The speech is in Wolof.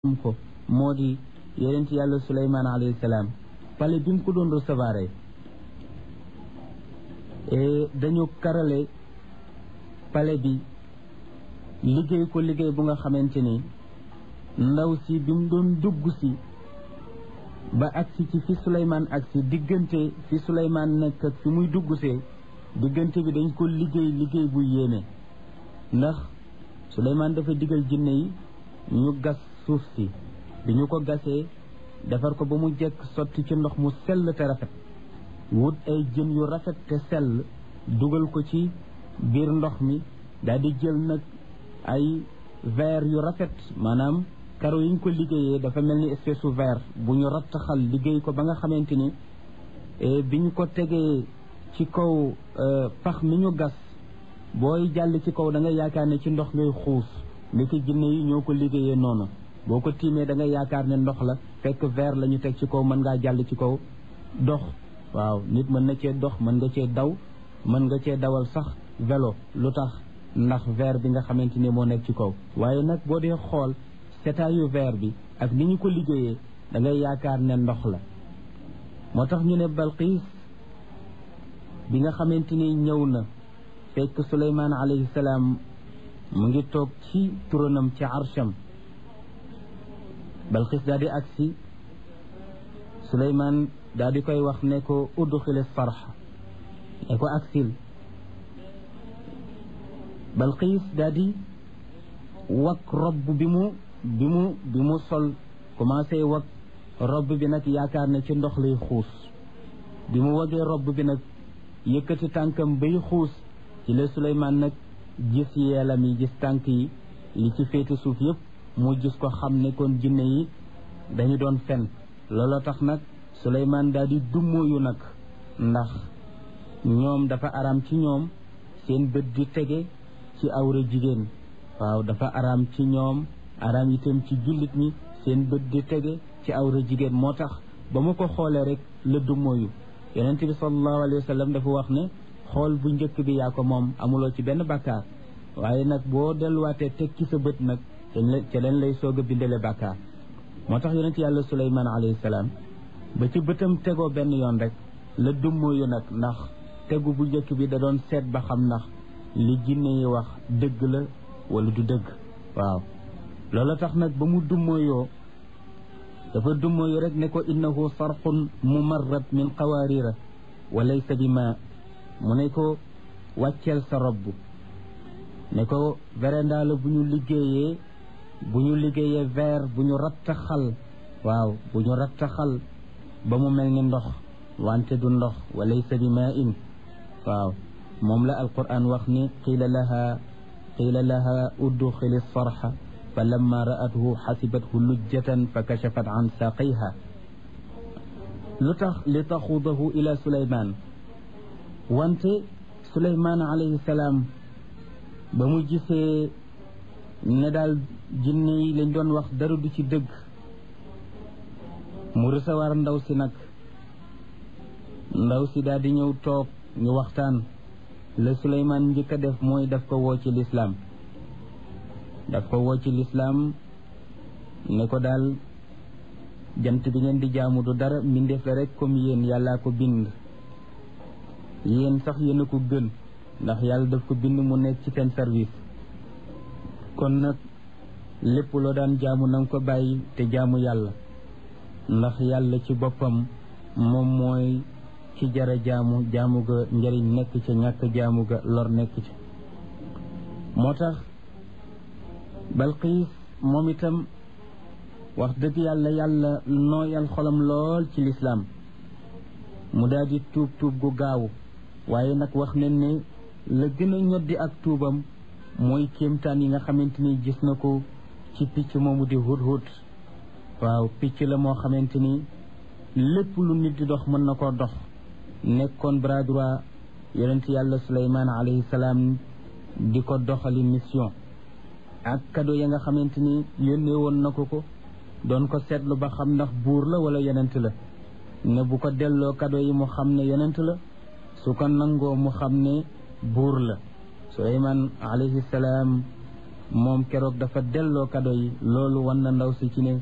ko moo di yonent yàlla Suleymaan alayhi salaam pale bi mu ko doon recevoir dañu karale pale bi liggéey ko liggéey bu nga xamante ni ndaw si bi mu doon dugg si ba agsi ci fi Suleymaan agsi diggante fi Suleymaan nekk ak fi muy dugg see diggante bi dañ ko liggéey bu yéeme ndax Suleymaan dafa digal jinne yi ñu gas suuf si bi ñu ko gasee defar ko ba mu jekk sotti ci ndox mu sell te rafet wut ay jën yu rafet te sell dugal ko ci biir ndox mi daal di jël nag ay verre yu rafet maanaam karo yi ñu ko liggéeyee dafa mel ni espèce su verre bu ñu rattaxal liggéey ko ba nga xamante ni bi ñu ko tegee ci kaw pax mi ñu gas booy jàll ci kaw da nga yaakaar ne ci ndox ngay xuus ndeke jinne yi ñoo ko liggéeyee noonu boo ko tiimee da nga yaakaar ne ndox la fekk verre la ñu teg ci kaw mën ngaa jàll ci kaw dox waaw nit mën na cee dox mën nga cee daw mën nga cee dawal sax vélo lu tax ndax verre bi nga xamante ni moo nekk ci kaw waaye nag boo dee xool setaayu verre bi ak ni ñu ko liggéeyee da ngay yaakaar ne ndox la moo tax ñu ne Balqiis bi nga xamante ni ñëw na fekk Suleymaan alayhi salaam mu ngi toog ci turonam ci arsham Balqiis daal di agsi Suleymaan daal di koy wax ne ko udxili sarx ne ko agsil Balqiis daal di wak robb bi mu sol commencé wak robb bi nag yaakaar ne ci ndox lay xuus bi mu wagee robb bi nag yëkkati tànkam bay xuus ci la Suleymaan nag gis yeelam yi gis tànk yi li ci féete suuf yëpp mu gis ko xam ne kon jinne yi dañu doon fen looloo tax nag Suleymaan daal di dummóoyu nag ndax ñoom dafa araam ci ñoom seen bët di tege ci awra jigéen waaw dafa araam ci ñoom araam itam ci jullit ñi seen bët di tege ci awra jigéen moo tax ba mu ko xoolee rek la dummóoyu yonent bi sallallahu alayhi wa sallam dafa wax ne xool bu njëkk bi yaa ko moom amuloo ci benn bàkkaar waaye nag boo delluwaatee teg ci sa bët nag ca leen lay soog a bindale bàkkaar moo tax yonent yàlla Suleymaan alayhi salaam ba ci bëtam tegoo benn yoon rek la dummóoyu nag ndax tegu bu njëkk bi da doon seet ba xam ndax li jinne yi wax dëgg la wala du dëgg waaw loolu tax nag ba mu dummóoyoo dafa dummóoyu rek ne ko innahu sarxun mumarrad min qawaarira wa laysa bi ma mu ne ko wàcceel sa robb ne ko véranda la bu ñu liggéeyee verre bu ñu rattaxal waaw bu ñu rattaxal ba mu mel ni ndox wante du ndox wa laysa bi ma in waaw moom la alquran wax ni qiila laha udxili sarxa fa lamma ra'athu xasibathu lujjatan fa kachafat an saaqayha lu tax li taxudahu ila Suleymaan wante Suleymaan alayhi salaam ba mu gisee ne daal jinne yi lañ doon wax dara du ci dëgg mu recevoir ndaw si nag ndaw si daal di ñëw toog ñu waxtaan la Suleymaan njëkk a def mooy daf ko woo ci lislaam ne ko daal jant bi ngeen di jaamu du dara mbindeef la rek comme yéen yàllaa ko bind yéen sax yéen a ko gën ndax yàlla daf ko bind mu nekk ci seen service kon nag lépp loo daan jaamu na nga ko bàyyi te jaamu yàlla ndax yàlla ci boppam moom mooy ci jara jaamu ga njëriñ nekk ca ñàkk jaamu ga lor nekk ca moo tax Balqiis moom itam wax dëgg yàlla nooyal xolam lool ci lislaam mu daal di tuub gu gaaw waaye nag wax nañ ne la gën a ñoddi ak tuubam mooy kéemtaan yi nga xamante ni gis na ko ci picc moomu di hudhud waaw picc la moo xamante ni lépp lu nit di dox mën na koo dox nekkoon bras droit yonent yàlla Suleymaan alayhi salaam di ko doxali mission ak cadeau ya nga xamante ni yónnee woon na ko doon ko seetlu ba xam ndax buur la wala yonent la ne bu ko delloo cadeau yi mu xam ne yonent la su ko nangoo mu xam ne buur la Suleymaan alayhi salaam moom keroog dafa delloo kado yi loolu wan na ndaw si ci ne